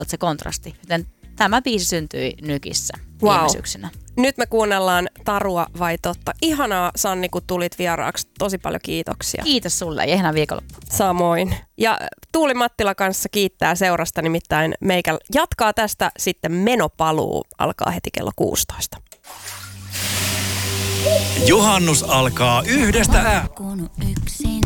se kontrasti. Joten tämä biisi syntyi Nykissä viime syksynä. Nyt me kuunnellaan Tarua vai totta. Ihanaa, Sanni, kun tulit vieraaksi. Tosi paljon kiitoksia. Kiitos sulle ja ihanaa viikonloppua. Samoin. Ja Tuuli Mattila kanssa kiittää seurasta, nimittäin meikä jatkaa tästä sitten menopaluu. Alkaa heti kello 16. Juhannus alkaa 1:00. Kun yksin